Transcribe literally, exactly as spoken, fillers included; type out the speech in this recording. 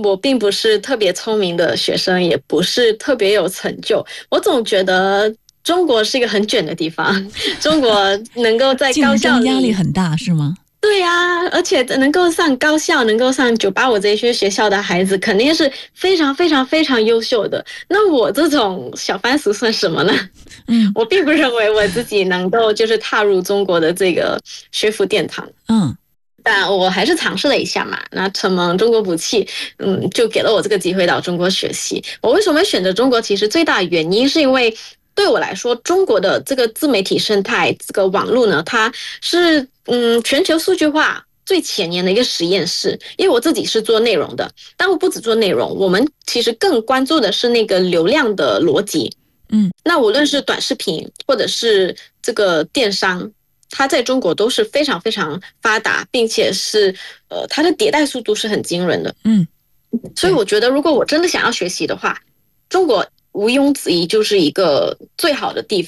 我并不是特别聪明的学生，也不是特别有成就。我总觉得中国是一个很卷的地方，中国能够在高竞校里， 争压力很大是吗？ 对呀、而且能够上高校，能够上九八五这些学校的孩子，肯定是非常非常非常优秀的。那我这种小番薯算什么呢？ 嗯我并不认为我自己能够就是踏入中国的这个学府殿堂。 嗯但我还是尝试了一下嘛。那承蒙中国补气，嗯，就给了我这个机会到中国学习。我为什么会选择中国？其实最大的原因是因为对我来说，中国的这个自媒体生态，这个网络呢，它是嗯全球数据化最前沿的一个实验室。因为我自己是做内容的，但我不只做内容，我们其实更关注的是那个流量的逻辑。 嗯那无论是短视频或者是这个电商，它在中国都是非常非常发达，并且是呃它的迭代速度是很惊人的。 嗯，对， 所以我觉得，如果我真的想要学习的话，中国毋庸置疑就是一个最好的地